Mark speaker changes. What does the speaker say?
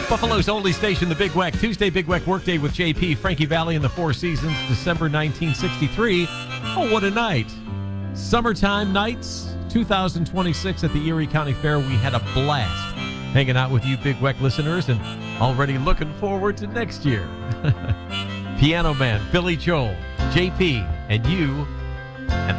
Speaker 1: Buffalo's only station, the Big Weck. Tuesday, Big Weck Workday with JP, Frankie Valli and the Four Seasons, December 1963. Oh, what a night. Summertime nights, 2026 at the Erie County Fair. We had a blast hanging out with you Big Weck listeners and already looking forward to next year. Piano Man, Billy Joel, JP, and you. And